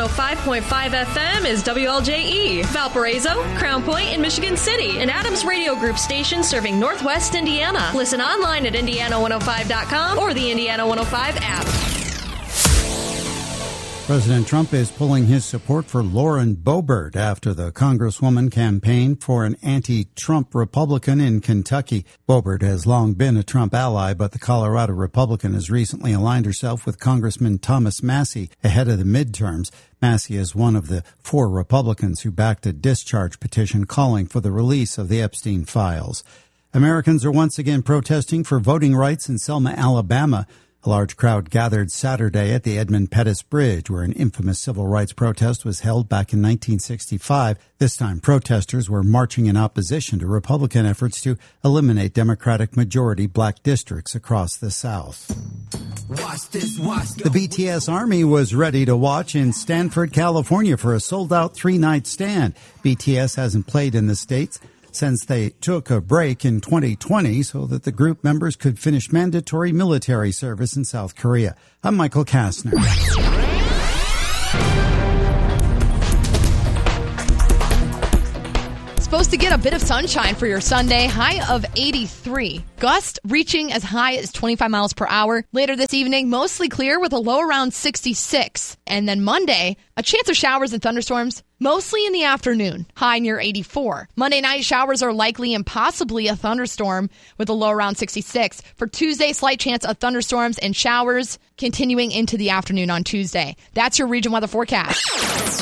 105.5 FM is WLJE, Valparaiso, Crown Point, and Michigan City, an Adams Radio Group station serving Northwest Indiana. Listen online at Indiana105.com or the Indiana 105 app. President Trump is pulling his support for Lauren Boebert after the Congresswoman campaigned for an anti-Trump Republican in Kentucky. Boebert has long been a Trump ally, but the Colorado Republican has recently aligned herself with Congressman Thomas Massie ahead of the midterms. Massie is one of the 4 Republicans who backed a discharge petition calling for the release of the Epstein files. Americans are once again protesting for voting rights in Selma, Alabama. A large crowd gathered Saturday at the Edmund Pettus Bridge, where an infamous civil rights protest was held back in 1965. This time, protesters were marching in opposition to Republican efforts to eliminate Democratic majority black districts across the South. The BTS Army was ready to watch in Stanford, California for a sold-out 3-night stand. BTS hasn't played in the States since they took a break in 2020 so that the group members could finish mandatory military service in South Korea. I'm Michael Kastner. Supposed to get a bit of sunshine for your Sunday, high of 83. Gusts reaching as high as 25 miles per hour. Later this evening, mostly clear with a low around 66. And then Monday, a chance of showers and thunderstorms, mostly in the afternoon, high near 84. Monday night, showers are likely and possibly a thunderstorm with a low around 66. For Tuesday, slight chance of thunderstorms and showers continuing into the afternoon on Tuesday. That's your region weather forecast.